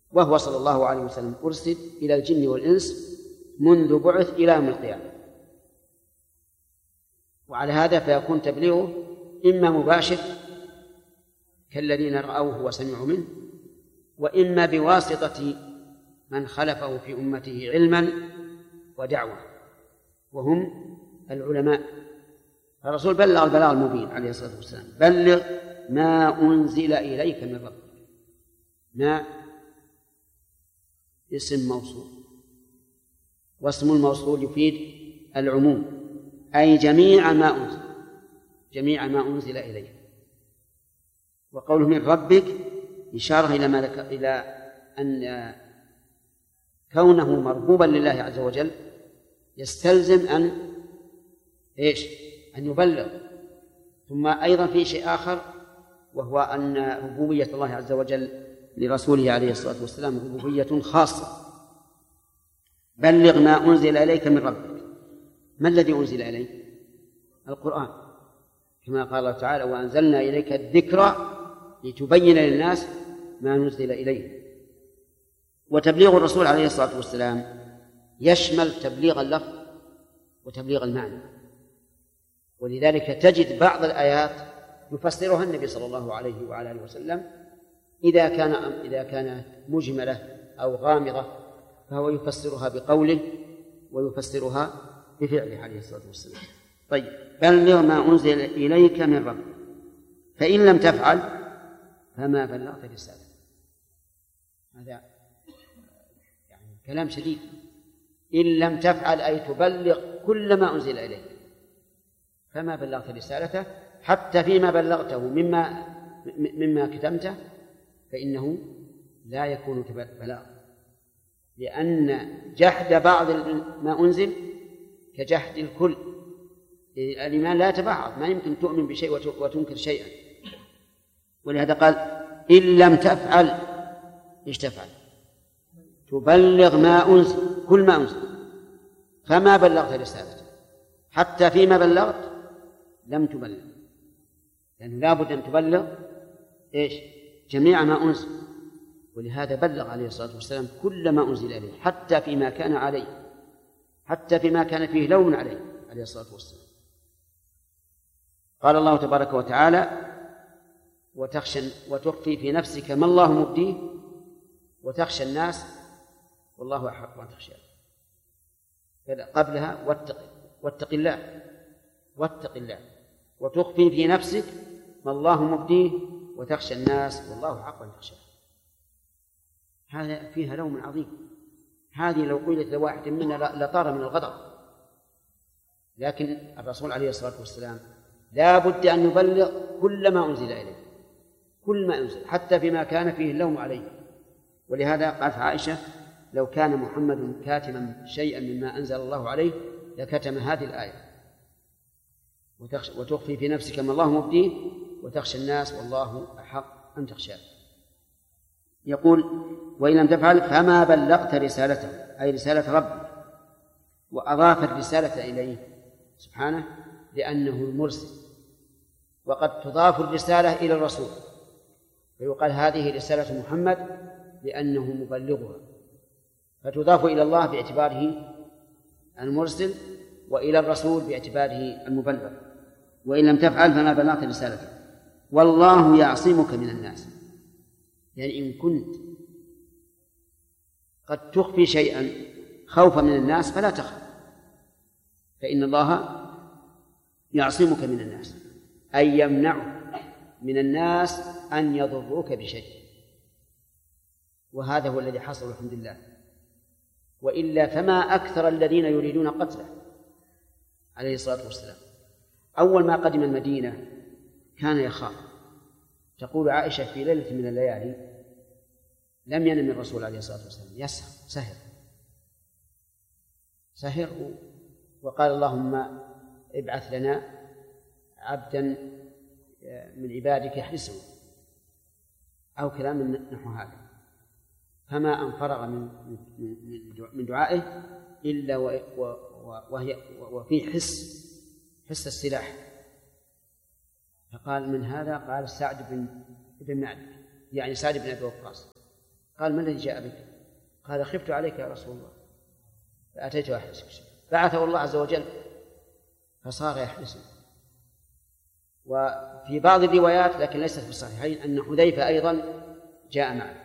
وهو صلى الله عليه وسلم أرسل إلى الجن والإنس منذ بعث إلى يوم القيامة. وعلى هذا فيكون تبليغه إما مباشر كالذين رأوه وسمعوا منه، وإما بواسطة من خلفه في أمته علما ودعوة وهم العلماء. الرسول بلغ البلاغ المبين عليه الصلاة والسلام: بلغ ما أنزل إليك من ربك. ما اسم موصول، واسم الموصول يفيد العموم، أي جميع ما أنزل إليك. وقوله من ربك إشارة إلى أن كونه مرغوبا لله عز وجل يستلزم أن يبلغ. ثم أيضا في شيء آخر، وهو أن ربوبية الله عز وجل لرسوله عليه الصلاة والسلام ربوبية خاصة. بلغ ما أنزل إليك من ربك. ما الذي أنزل إليك؟ القرآن، كما قال الله تعالى: وأنزلنا إليك الذكر لتبين للناس ما نزل إليه. وتبليغ الرسول عليه الصلاة والسلام يشمل تبليغ اللفظ وتبليغ المعنى، ولذلك تجد بعض الآيات يفسرها النبي صلى الله عليه وعلى آله وسلم إذا كانت مجملة أو غامضة فهو يفسرها بقوله ويفسرها بفعله عليه الصلاة والسلام. طيب، بلغ ما أنزل إليك من ربك، فإن لم تفعل فما بلغت رسالته. هذا يعني كلام شديد. إن لم تفعل أي تبلغ كل ما أنزل إليك فما بلغت رسالته، حتى فيما بلغته مما كتمته فإنه لا يكون بلاغ، لأن جحد بعض ما أنزل كجحد الكل. الإيمان لا يتبعض، ما يمكن تؤمن بشيء وتنكر شيئا. ولهذا قال: إن لم تفعل إيش تفعل؟ تبلغ ما أنزل، كل ما أنزل، فما بلغت رسالته، حتى فيما بلغت لم تبلغ، لأنه لا بد أن تبلغ جميع ما أنزل. ولهذا بلغ عليه الصلاة والسلام كل ما أنزل إليه، حتى فيما كان عليه، حتى فيما كان فيه لوم عليه الصلاة والسلام. قال الله تبارك وتعالى: وتخفي في نفسك ما الله مبديه وتخشى الناس والله أحق أن تخشاه. قبلها واتق الله، وتخفي في نفسك ما الله مبديه وتخشى الناس والله حق أن تخشاه. هذا فيها لوم عظيم. هذه لو قيلت لواحد منا لطار من الغضب، لكن الرسول عليه الصلاة والسلام لا بد أن يبلغ كل ما أنزل إليه، كل ما أنزل، حتى فيما كان فيه اللوم عليه. ولهذا قالت عائشة: لو كان محمد كاتما شيئا مما أنزل الله عليه لكتم هذه الآية: وتخفي في نفسك ما الله مبديه وتخشى الناس والله أحق أن تخشاه. يقول: وإن لم تفعل فما بلغت رسالته، أي رسالة ربك. وأضاف الرسالة إليه سبحانه لأنه المرسل، وقد تضاف الرسالة إلى الرسول، فيقال هذه رسالة محمد لأنه مبلغها، فتضاف إلى الله باعتباره المرسل، وإلى الرسول باعتباره المبلغ. وإن لم تفعل فما بلغت رسالته والله يعصمك من الناس. يعني إن كنت قد تخفي شيئا خوفا من الناس فلا تخف، فإن الله يعصمك من الناس، أي يمنعك من الناس أن يضروك بشيء. وهذا هو الذي حصل الحمد لله، وإلا فما أكثر الذين يريدون قتله عليه الصلاة والسلام. أول ما قدم المدينة كان يخاف. تقول عائشة: في ليلة من الليالي لم ينم الرسول عليه الصلاة والسلام، يسهر وقال: اللهم ابعث لنا عبدا من عبادك يحرسه، أو كلام نحو هذا. فما أن فرغ من دعائه إلا وفي حس السلاح. فقال: من هذا؟ قال: سعد بن معد، يعني سعد بن أبي وقاص. قال: ما الذي جاء بك؟ قال: خفت عليك يا رسول الله فأتيت أحرسك. بعثه الله عز وجل فصار يحرسه. وفي بعض الروايات لكن ليست في الصحيحين أن حذيفة أيضا جاء معه،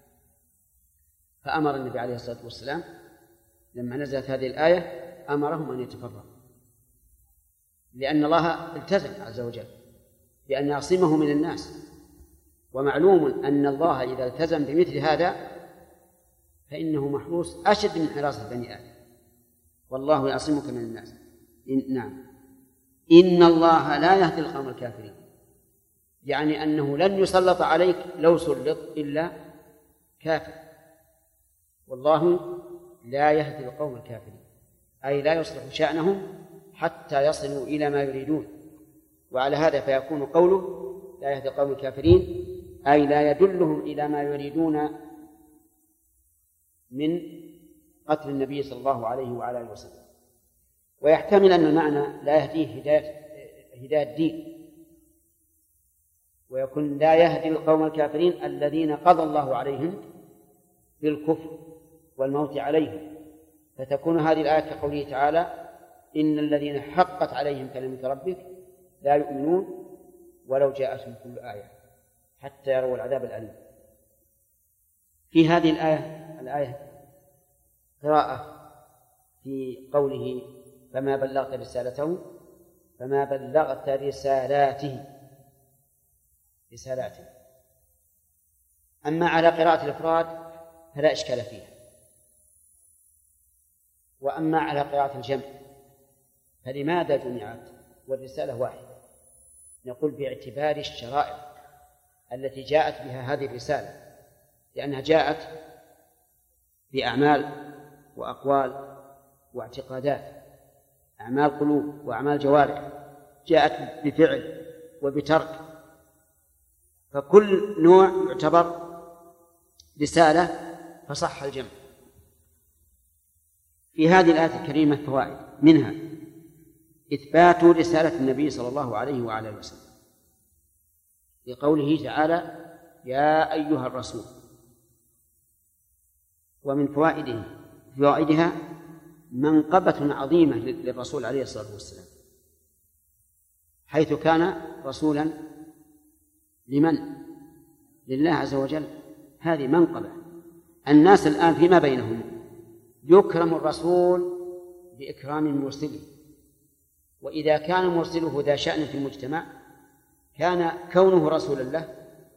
فأمر النبي عليه الصلاة والسلام لما نزلت هذه الآية أمرهم أن يتفرقوا، لأن الله التزم عز وجل بأن يعصمه من الناس، ومعلوم أن الله إذا التزم بمثل هذا فإنه محروس أشد من حراسة بني آدم، والله يعصمك من الناس. نعم. إن الله لا يهدي القوم الكافرين، يعني أنه لن يسلط عليك لو سلط إلا كافر، والله لا يهدي القوم الكافرين، أي لا يصلح شأنهم حتى يصلوا إلى ما يريدون. وعلى هذا فيكون قوله لا يهدي القوم الكافرين أي لا يدلهم إلى ما يريدون من قتل النبي صلى الله عليه وعلى آله وسلم. ويحتمل أن المعنى لا يهديه هداية الدين، ويكون لا يهدي القوم الكافرين الذين قضى الله عليهم بالكفر والموت عليهم، فتكون هذه الآية كقوله تعالى: إن الذين حقت عليهم كلمة ربك لا يؤمنون ولو جاءتهم كل آية حتى يروا العذاب الأليم. في هذه الآية قراءة في قوله: فما بلغت رسالته، فما بلغت رسالاته. أما على قراءة الإفراد فلا إشكال فيها، وأما على قراءة الجمع فلماذا جمعت والرسالة واحدة؟ نقول باعتبار الشرائع التي جاءت بها هذه الرسالة، لأنها جاءت بأعمال وأقوال واعتقادات، أعمال قلوب وأعمال جوارح، جاءت بفعل وبترك، فكل نوع يعتبر رسالة فصح الجمع. في هذه الآية الكريمة فوائد، منها إثبات رسالة النبي صلى الله عليه وعلى آله وسلم لقوله تعالى: يا أيها الرسول. ومن فوائدها منقبة عظيمة للرسول عليه الصلاة والسلام، حيث كان رسولا لمن؟ لله عز وجل. هذه منقبة. الناس الآن فيما بينهم يكرم الرسول بإكرام مرسله، وإذا كان مرسله ذا شأن في المجتمع كان كونه رسولا له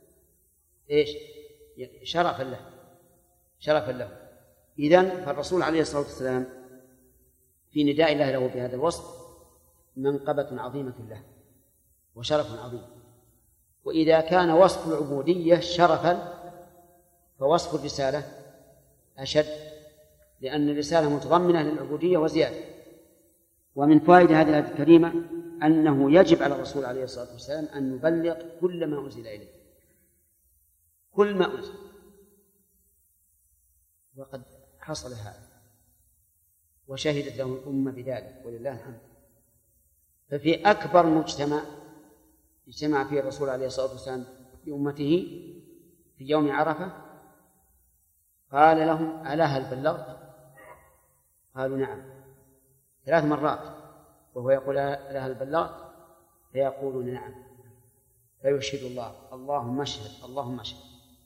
شرفا له. إذن فالرسول عليه الصلاة والسلام في نداء الله له بهذا الوصف منقبة عظيمة له وشرف عظيم. وإذا كان وصف العبودية شرفا فوصف الرسالة أشد، لأن الرسالة متضمنة للعبودية وزيادة. ومن فوائد هذه الآية الكريمة أنه يجب على الرسول عليه الصلاة والسلام أن يبلغ كل ما أنزل إليه، كل ما أنزل، وقد حصل هذا وشهدت له الأمة بذلك ولله الحمد. ففي أكبر مجتمع اجتمع فيه الرسول عليه الصلاة والسلام بأمته في يوم عرفة قال لهم: ألا هل بلغت؟ قالوا: نعم، 3 مرات، وهو يقول: ألا هل بلغت؟ فيقولون: نعم، فيشهد الله: اللهم اشهد اللهم اشهد.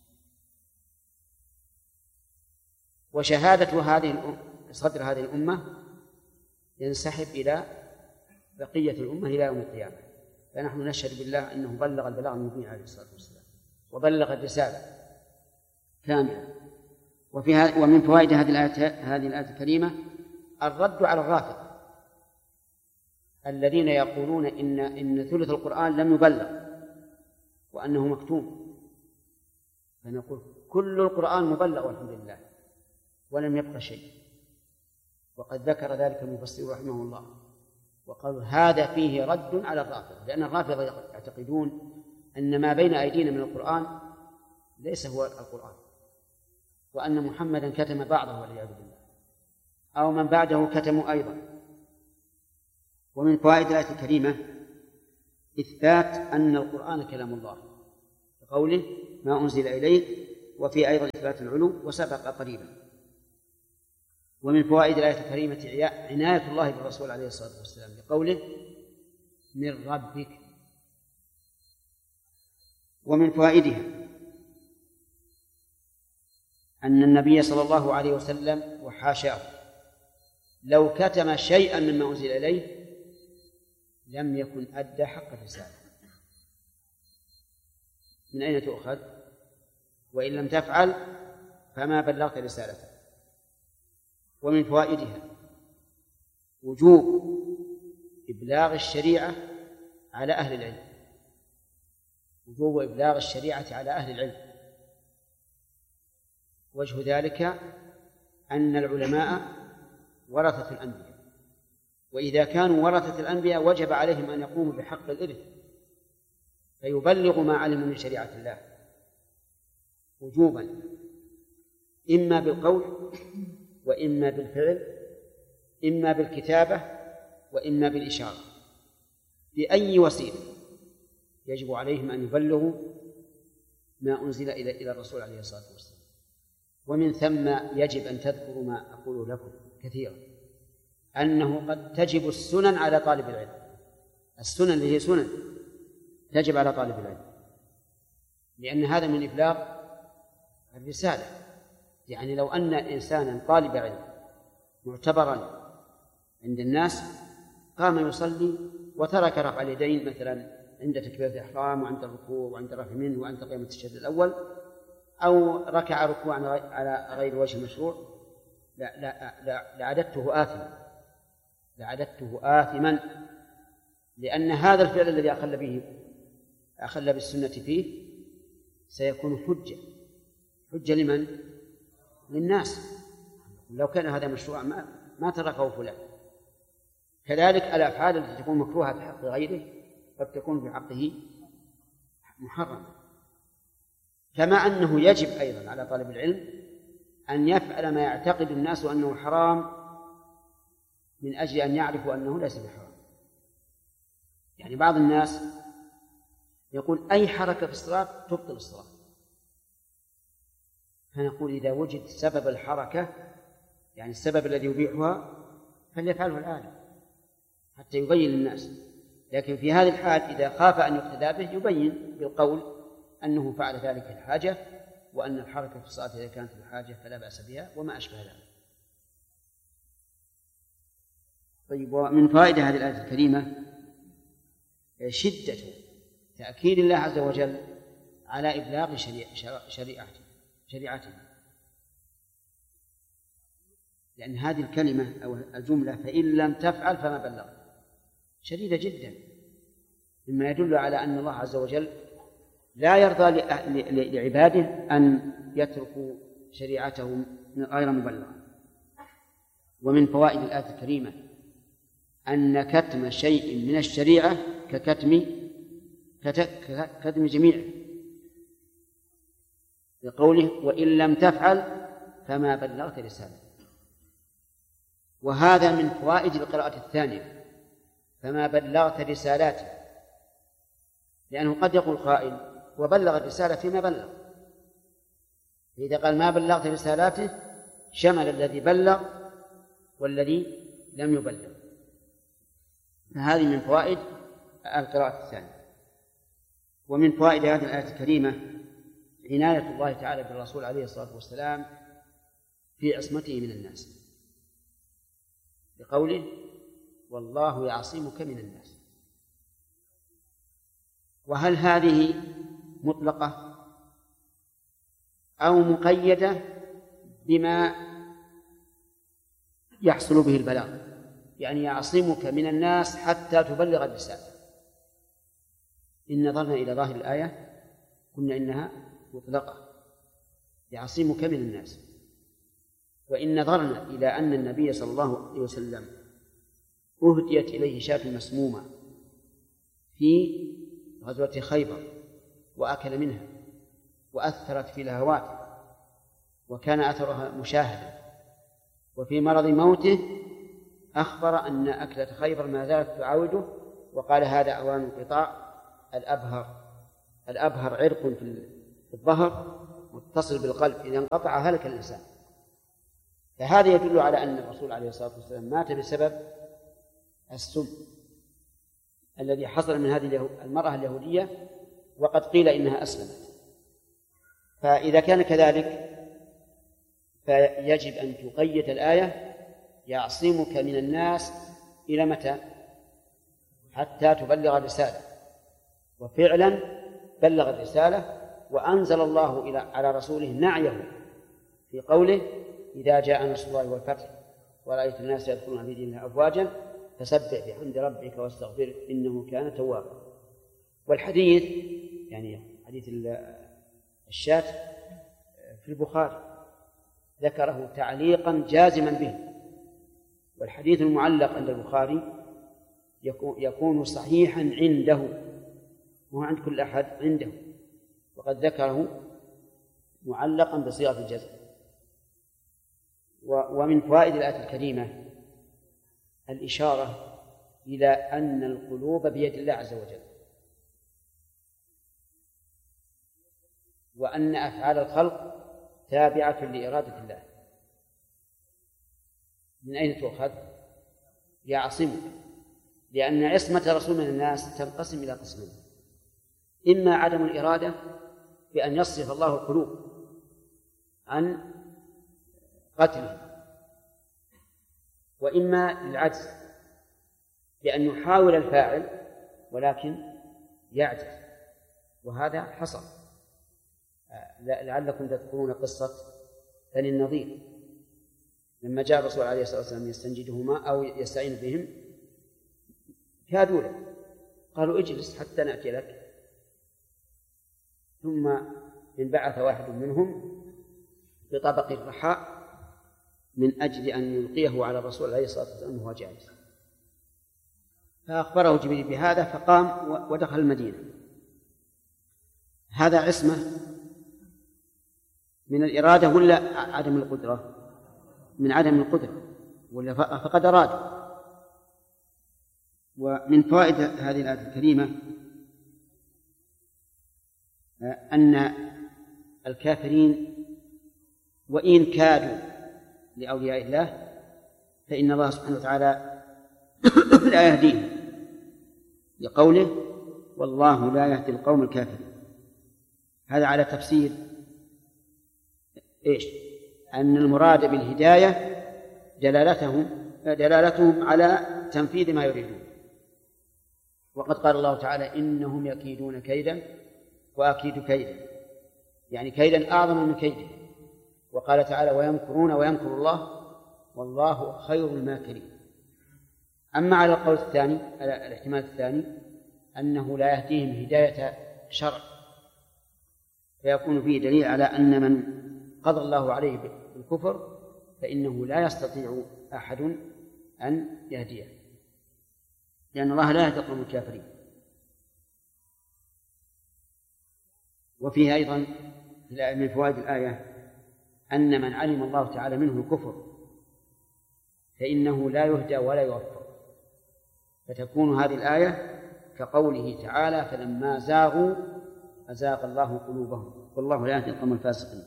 وشهادة صدر هذه الأمة ينسحب إلى بقية الأمة إلى يوم القيامة، فنحن نشهد بالله أنه بلغ البلاغ المبين عليه الصلاة والسلام وبلغ الرسالة كاملة. ومن فوائد هذه الآية الكريمة الرد على الرافضة الذين يقولون إن ثلث القرآن لم يبلغ وأنه مكتوم، فنقول: كل القرآن مبلغ والحمد لله ولم يبق شيء. وقد ذكر ذلك المفسر رحمه الله وقالوا: هذا فيه رد على الرافضة، لأن الرافضة يعتقدون أن ما بين أيدينا من القرآن ليس هو القرآن، وأن محمدا كتم بعضه والعياذ بالله، أو من بعده كتموا أيضا. ومن فوائد الآية الكريمة إثبات أن القرآن كلام الله، قوله: ما أنزل إليك وفي أيضا إثبات العلو وسبق قريبا. ومن فوائد الآية الكريمة عناية الله بالرسول عليه الصلاة والسلام بقوله من ربك. ومن فوائدها أن النبي صلى الله عليه وسلم وحاشاه لو كتم شيئا مما أنزل إليه لم يكن أدى حق الرسالة. من أين تؤخذ؟ وإن لم تفعل فما بلغت رسالته. ومن فوائدها وجوب إبلاغ الشريعة على أهل العلم، وجوب إبلاغ الشريعة على أهل العلم. وجه ذلك أن العلماء ورثة الأنبياء، وإذا كانوا ورثة الأنبياء وجب عليهم أن يقوموا بحق الإرث فيبلغوا ما علموا من شريعة الله وجوبا، إما بالقول وإما بالفعل، إما بالكتابة وإما بالإشارة، بأي وسيلة يجب عليهم أن يبلغوا ما أنزل إلى الرسول عليه الصلاة والسلام. ومن ثم يجب أن تذكروا ما أقول لكم كثيرا، أنه قد تجب السنن على طالب العلم، السنن اللي هي سنن تجب على طالب العلم، لأن هذا من إبلاغ الرسالة. يعني لو أن إنسانا طالب علم معتبرا عند الناس قام يصلي وترك رفع اليدين مثلا عند تكبيرة الإحرام وعند الركوع وعند الرفع منه وعند قيام التشهد الأول، أو ركع ركوعا على غير وجه المشروع، لعددته آثما، لأن هذا الفعل الذي أخل بالسنة فيه سيكون حجة لمن؟ للناس. لو كان هذا مشروع ما تركه فلان. كذلك الأفعال التي تكون مكروهة في حق غيره قد تكون في حقه محرمة. كما أنه يجب أيضا على طالب العلم أن يفعل ما يعتقد الناس أنه حرام من أجل أن يعرفوا أنه ليس بحرام. يعني بعض الناس يقول أي حركة في الصلاة تبطل الصلاة، فنقول إذا وجد سبب الحركة، يعني السبب الذي يبيحها، فليفعله العالم حتى يبين للناس. لكن في هذه الحال إذا خاف أن يقتدى به يبين بالقول أنه فعل ذلك الحاجة، وأن الحركة في الصلاة إذا كانت الحاجة فلا بأس بها وما أشبه ذلك. طيب، ومن فوائد هذه الآية الكريمة شدة تأكيد الله عز وجل على إبلاغ شريعته، لأن هذه الكلمة أو الجملة فإن لم تفعل فما بلغت شديدة جدا، مما يدل على أن الله عز وجل لا يرضى لعباده أن يتركوا شريعته غير مبلغة. ومن فوائد الآية الكريمة أن كتم شيء من الشريعة ككتم جميعه، بقوله وإن لم تفعل فما بلغت رسالة. وهذا من فوائد القراءة الثانية، فما بلغت رسالاته، لأنه قد يقول قائل وبلغ الرسالة فيما بلغ، إذا قال ما بلغت رسالاته شمل الذي بلغ والذي لم يبلغ. فهذه من فوائد القراءة الثانية. ومن فوائد هذه الآية الكريمة عناية الله تعالى بالرسول عليه الصلاة والسلام في عصمته من الناس، بقوله والله يعصمك من الناس. وهل هذه مطلقة أو مقيدة بما يحصل به البلاغ؟ يعني يعصمك من الناس حتى تبلغ الرسالة. إن نظرنا إلى ظاهر الآية قلنا إنها مطلقة، يعصمك من الناس. وإن نظرنا إلى أن النبي صلى الله عليه وسلم أهديت إليه شاة مسمومة في غزوة خيبر وأكل منها وأثرت في الهوات وكان أثرها مشاهدا، وفي مرض موته أخبر أن أكلة خيبر ما زالت تعاوده، وقال هذا أوان انقطاع. الأبهر عرق في الظهر متصل بالقلب إذا انقطع هلك الإنسان. فهذا يدل على أن الرسول عليه الصلاة والسلام مات بسبب السم الذي حصل من هذه المرأة اليهودية، وقد قيل إنها أسلمت. فإذا كان كذلك فيجب أن تقيد الآية يعصمك من الناس إلى متى؟ حتى تبلغ الرسالة. وفعلا بلغ الرسالة، وأنزل الله على رسوله نعيه في قوله: إذا جاء نصر الله والفتح ورأيت الناس يدخلون في دين الله أفواجا فسبح بحمد ربك واستغفره إنه كان توابا. والحديث يعني حديث الشاة في البخاري ذكره تعليقا جازما به، والحديث المعلق عند البخاري يكون صحيحا عنده، وهو عند كل أحد عنده، وقد ذكره معلقا بصيغة الجزم. ومن فوائد الآية الكريمة الإشارة إلى أن القلوب بيد الله عز وجل، وأن أفعال الخلق تابعة لإرادة الله. من أين تؤخذ؟ يعصمك، لأن عصمة رسول من الناس تنقسم إلى قسمين: إما عدم الإرادة بأن يصرف الله القلوب عن قتله، وإما العجز بأن يحاول الفاعل ولكن يعجز، وهذا حصل. لعلكم تذكرون قصة بني النضير لما جاء الرسول عليه الصلاة والسلام يستنجدهما أو يستعين بهم، كادوا له، قالوا: اجلس حتى نأتي لك. ثم انبعث واحد منهم بطبق الرحاء من أجل أن يلقيه على الرسول عليه الصلاة والسلام وهو جالس، فأخبره جبريل بهذا فقام ودخل المدينة. هذا عصمة من الإرادة ولا عدم القدرة؟ من عدم القدرة، ولا فقد أراد. ومن فوائد هذه الآية الكريمة أن الكافرين وإن كادوا لأولياء الله فإن الله سبحانه وتعالى لا يهديهم، لقوله: والله لا يهدي القوم الكافرين. هذا على تفسير إيش؟ أن المراد بالهداية دلالتهم على تنفيذ ما يريدون. وقد قال الله تعالى: إنهم يكيدون كيدا وأكيد كيدا، يعني كيدا أعظم من كيده. وقال تعالى: ويمكرون ويمكر الله والله خير الماكرين. أما على القول الثاني، على الاحتمال الثاني، أنه لا يهديهم هداية شرع، فيكون فيه دليل على أن من قضى الله عليه بالكفر فإنه لا يستطيع أحد أن يهديه، لأن الله لا يهدي القوم الكافرين. وفيه أيضا من فوائد الآية أن من علم الله تعالى منه الكفر فإنه لا يهدى ولا يوفق، فتكون هذه الآية كقوله تعالى: فلما زاغوا أزاغ الله قلوبهم والله لا يهدي القوم الفاسقين.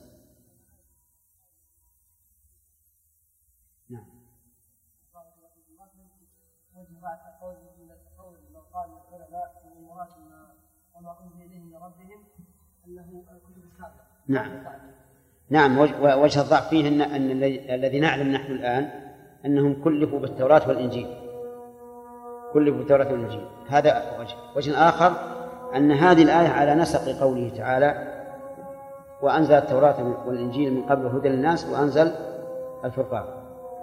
نعم. نعم. وجه الضعف فيه أن الذي نعلم نحن الآن أنهم كلفوا بالتوراة والإنجيل، كلفوا بالتوراة والإنجيل. هذا وجه آخر أن هذه الآية على نسق قوله تعالى: وأنزل التوراة والإنجيل من قبل هدى للناس وأنزل الفرقان.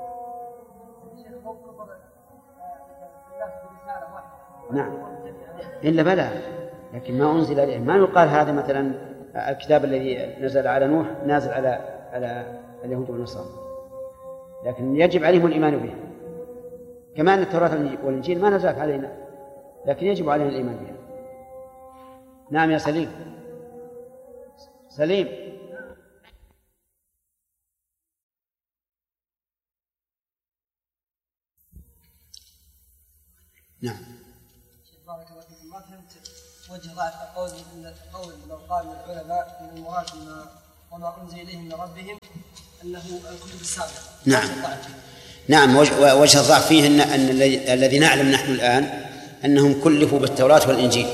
نعم، إلا بلى، لكن ما أنزل عليه. ما يقال هذا مثلا الكتاب الذي نزل على نوح نازل على اليهود والنصارى، لكن يجب عليهم الإيمان به، كما أن التوراة والإنجيل ما نزلت علينا، لكن يجب علينا الإيمان بها. نعم يا سليم. نعم. بارك الله فيكم. ما فهمت وجه ضعف قول لو قال العلماء ان المراد وما أنزل إليهم من ربهم أنه الكتب السابقة. نعم. وجه الضعف فيه أن الذي نعلم نحن الآن أنهم كلفوا بالتوراة والإنجيل،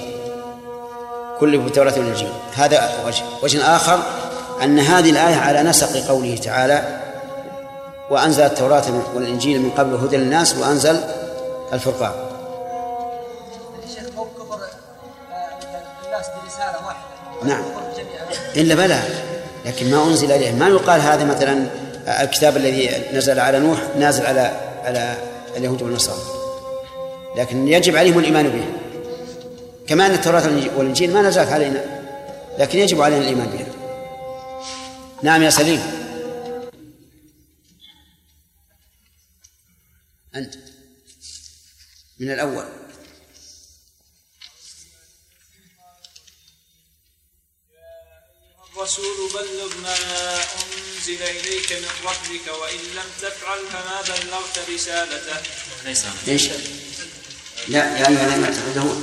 هذا وجه آخر أن هذه الآية على نسق قوله تعالى وأنزل التوراة والإنجيل من قبل هدى للناس وأنزل الفرقان. الشيخ مو كفر الناس برسالة واحدة. نعم إلا بلى، لكن ما أنزل إليه ما يقال هذا مثلا الكتاب الذي نزل على نوح نازل على اليهود والنصارى، لكن يجب عليهم الإيمان به، كما أن التوراة والإنجيل ما نزلت علينا لكن يجب علينا الإيمان بها. نعم يا سليم. أنت من الأول. الرسول بلغ ما أنزل إليك من ربك وإن لم تفعل فما بلغت رسالته. إيش؟ لا يا أيها الذين اتقوا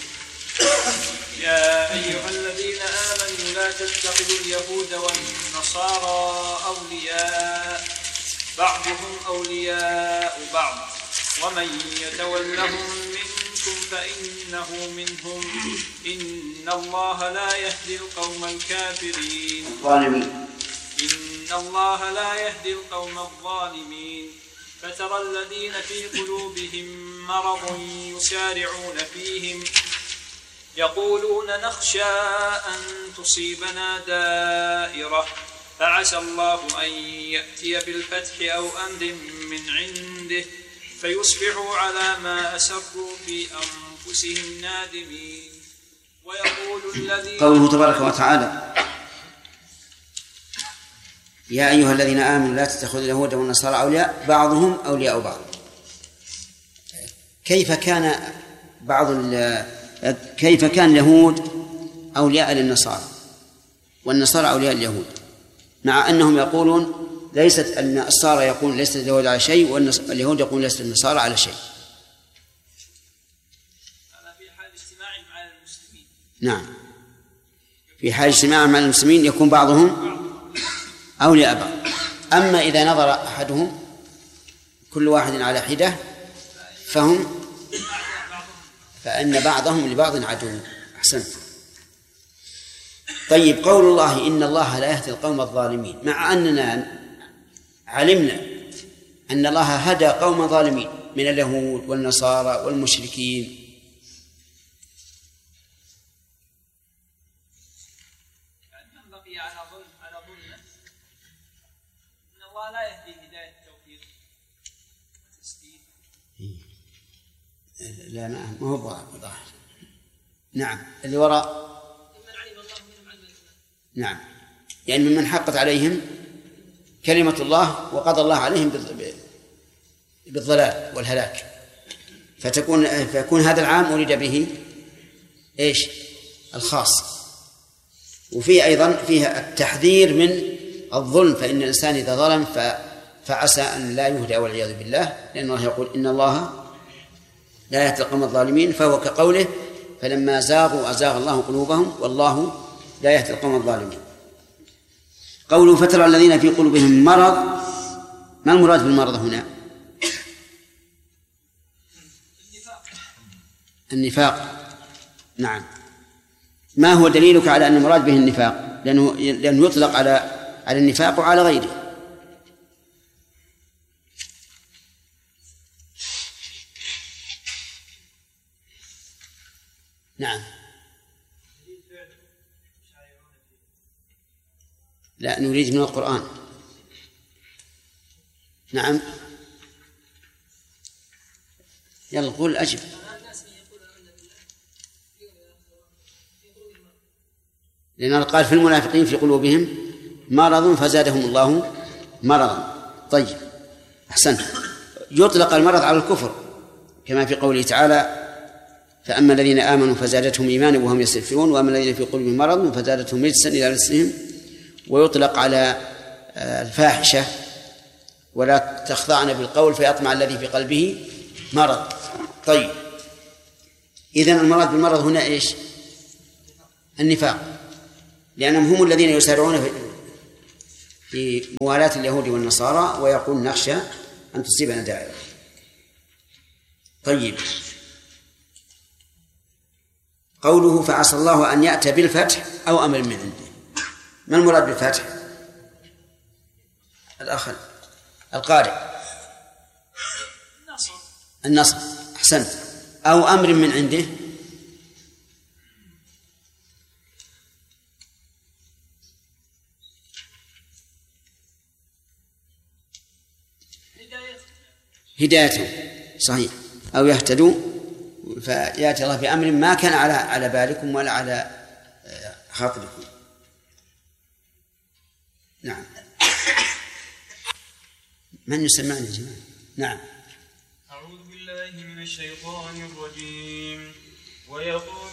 يا أيها الذين آمنوا لا تتخذوا اليهود والنصارى أولياء بعضهم أولياء بعض ومن يتولهم منكم فإنه منهم إن الله لا يهدي القوم الكافرين. إن الله لا يهدي القوم الظالمين. فترى الذين في قلوبهم مرض يسارعون فيهم يقولون نخشى أن تصيبنا دائرة فعسى الله أن يأتي بالفتح أو أمر من عنده فيصبحوا على ما أسروا في أنفسهم نادمين. ويقول الذين قوله تبارك وتعالى يا أيها الذين آمنوا لا تتخذوا اليهود والنصارى أولياء بعضهم أولياء بعض. كيف كان اليهود أولياء للنصارى والنصارى أولياء اليهود، مع أنهم يقولون ليست النصارى يقول ليست اليهود على شيء واليهود يقول ليست النصارى على شيء. هذا في حال اجتماعهم على المسلمين. نعم في حال اجتماعهم مع المسلمين يكون بعضهم أولياء بعض. أما إذا نظر أحدهم كل واحد على حدة فإن بعضهم لبعض عدو. أحسنت. طيب قول الله إن الله لا يهدي القوم الظالمين، مع أننا علمنا أن الله هدى قوم ظالمين من اليهود والنصارى والمشركين، من بقي على ظلمه إن الله لا يهدي هداية التوفيق والتسديد. لا ما هو ظاهر. نعم اللي وراء نعم يعني ممن حقت عليهم كلمة الله وقضى الله عليهم بالضلال والهلاك، فيكون هذا العام أريد به إيش الخاص. وفيه أيضا فيها التحذير من الظلم، فإن الإنسان إذا ظلم فعسى أن لا يهدى والعياذ بالله، لأن الله يقول إن الله لا يهدي القوم الظالمين، فهو كقوله فلما زاغوا أزاغ الله قلوبهم والله لا يهدي القوم الظالمين. قوله فترى الذين في قلوبهم مرض، ما المراد بالمرض هنا؟ النفاق. نعم. ما هو دليلك على أن المراد به النفاق؟ لأنه يطلق على النفاق وعلى غيره. نعم. لا نريد من القرآن. نعم يلا قول أجب. لأن قال في المنافقين في قلوبهم مرض فزادهم الله مرضا. طيب أحسنت. يطلق المرض على الكفر كما في قوله تعالى فأما الذين آمنوا فزادتهم إيمانا وهم يستغفرون وأما الذين في قلوبهم مرض فزادتهم رجسا إلى رجسهم. ويطلق على الفاحشة ولا تخضعن بالقول فيطمع الذي في قلبه مرض. طيب إذن المراد بالمرض هنا إيش؟ النفاق، لأنهم هم الذين يسارعون في موالاة اليهود والنصارى ويقول نخشى أن تصيبنا دائرة. طيب، قوله فعسى الله أن يأتي بالفتح أو أمر من عنده، ما المراد بالفتح؟ الأخ القارئ. النصر، أحسنت. أو أمر من عنده، هداية، صحيح، أو يهتدوا فيأتي الله بأمر ما كان على بالكم ولا على خاطركم. نعم. من يسمعني يا جماعة؟ نعم. أعوذ بالله من الشيطان الرجيم. ويقول